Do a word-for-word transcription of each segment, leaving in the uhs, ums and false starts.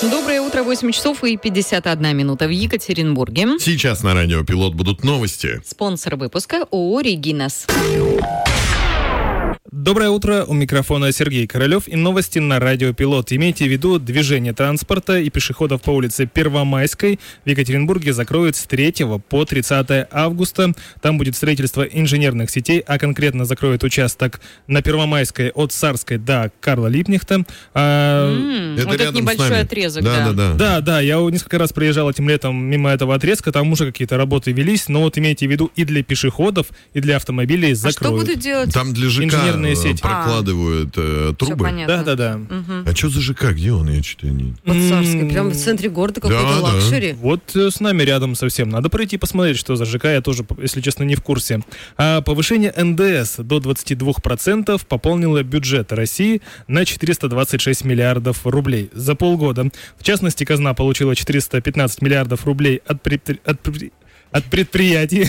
Доброе утро, восемь часов и пятьдесят одна минута в Екатеринбурге. Сейчас на радио «Пилот» будут новости. Спонсор выпуска ООО «Регинас». Доброе утро, у микрофона Сергей Королев и новости на радио «Пилот». Имейте в виду, движение транспорта и пешеходов по улице Первомайской в Екатеринбурге закроют с третьего по тридцатое августа. Там будет строительство инженерных сетей, а конкретно закроют участок на Первомайской от Царской до Карла Липкнехта. А... Mm, это вот это небольшой отрезок, да. Да, да, да. Да, да, я несколько раз проезжал этим летом мимо этого отрезка, там уже какие-то работы велись, но вот имейте в виду, и для пешеходов, и для автомобилей закроют. А что будут делать? Там для ЖК инженерные сети прокладывают э, трубы. Все да, да, да. Угу. А что за ЖК? Где он? Я что-то не... Под Царской, прямо в центре города какой-то Да, да. лакшери. Вот э, с нами рядом совсем. Надо пройти посмотреть, что за ЖК. Я тоже, если честно, не в курсе. А повышение эн дэ эс до двадцати двух процентов пополнило бюджет России на четыреста двадцать шесть миллиардов рублей за полгода. В частности, казна получила четыреста пятнадцать миллиардов рублей от предпри... от предпри... от предприятий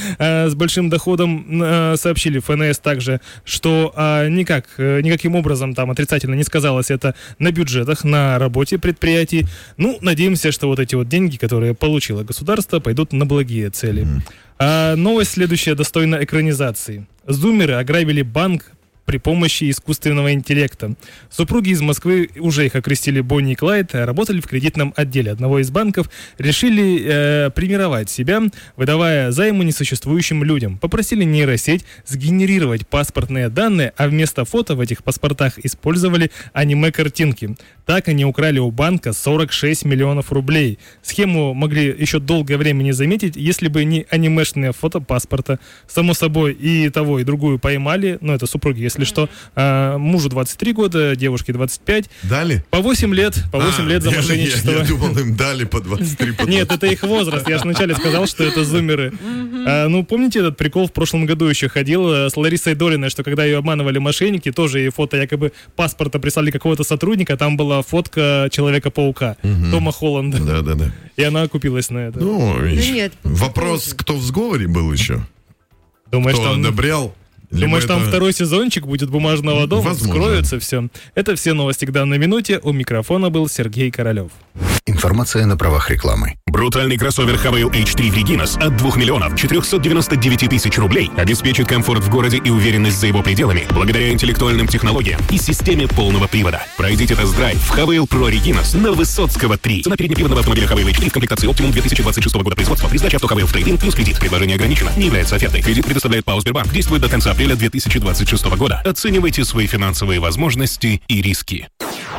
с большим доходом. Сообщили эф эн эс также, что никак, никаким образом там отрицательно не сказалось это на бюджетах, на работе предприятий. Ну, надеемся, что вот эти вот деньги, которые получило государство, пойдут на благие цели. Mm. А новость следующая достойна экранизации. Зумеры ограбили банк при помощи искусственного интеллекта. Супруги из Москвы, уже их окрестили Бонни и Клайд, работали в кредитном отделе одного из банков, решили э, премировать себя, выдавая займы несуществующим людям. Попросили нейросеть сгенерировать паспортные данные, а вместо фото в этих паспортах использовали аниме-картинки. Так они украли у банка сорок шесть миллионов рублей. Схему могли еще долгое время не заметить, если бы не анимешные фото паспорта. Само собой, и того, и другую поймали, но это супруги, если Если что, а, мужу двадцать три года, девушке двадцать пять. Дали? По восемь лет, по восемь а, лет за мошенничество. Я, я, я думал, им дали по двадцать три. По двадцать. Нет, это их возраст. Я же вначале сказал, что это зумеры. А, ну, помните, этот прикол в прошлом году еще ходил с Ларисой Долиной, что когда ее обманывали мошенники, тоже ей фото якобы паспорта прислали какого-то сотрудника, там была фотка Человека-паука, угу. Тома Холланда. Да, да, да. И она окупилась на это. Ну, да нет, вопрос, кто в сговоре был еще? Думаешь, кто там... одобрял? Думаешь, это... там второй сезончик будет «Бумажного дома», Возможно. Вскроется все. Это все новости к данной минуте. У микрофона был Сергей Королев. Информация на правах рекламы. Брутальный кроссовер Хавейл эйч три Регинас от двух миллионов четырехсот девяноста девяти тысяч рублей обеспечит комфорт в городе и уверенность за его пределами благодаря интеллектуальным технологиям и системе полного привода. Пройдите тест-драйв в Хавейл Про Регинас на Высоцкого три. Цена переднеприводного автомобиля Хавейл эйч три в комплектации Optimum две тысячи двадцать шестого года производства при сдаче авто Хавейл в трейд-ин плюс кредит. Предложение ограничено. Не является офертой. Кредит предоставляет ПАО «Сбербанк». Действует до конца апреля две тысячи двадцать шестого года. Оценивайте свои финансовые возможности и риски.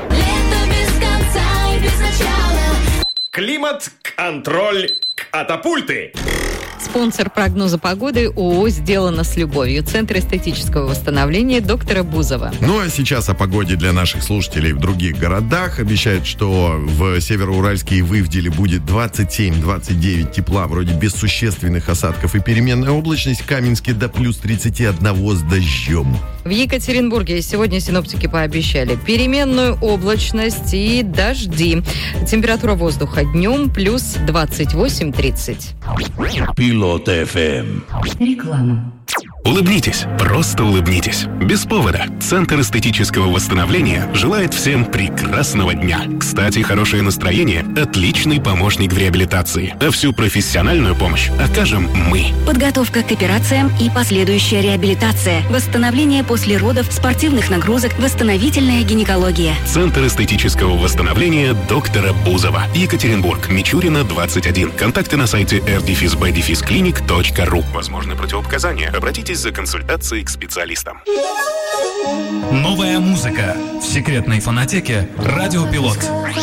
Климат-контроль катапульты. Спонсор прогноза погоды ООО «Сделано с любовью». Центр эстетического восстановления доктора Бузова. Ну а сейчас о погоде для наших слушателей в других городах. Обещают, что в Североуральске и в Ивделе будет двадцать семь - двадцать девять тепла, вроде без существенных осадков и переменная облачность. В Каменске до плюс тридцать один с дождем. В Екатеринбурге сегодня синоптики пообещали переменную облачность и дожди. Температура воздуха днем плюс двадцать восемь - тридцать. Пилот эф эм. Реклама. Улыбнитесь, просто улыбнитесь. Без повода. Центр эстетического восстановления желает всем прекрасного дня. Кстати, хорошее настроение – отличный помощник в реабилитации. А всю профессиональную помощь окажем мы. Подготовка к операциям и последующая реабилитация. Восстановление после родов, спортивных нагрузок, восстановительная гинекология. Центр эстетического восстановления доктора Бузова. Екатеринбург, Мичурина, двадцать один. Контакты на сайте эр дефис бэ дефис клиник точка ру. Возможны противопоказания. Обратитесь за консультацией к специалистам. Новая музыка в секретной фонотеке «Радио Пилот».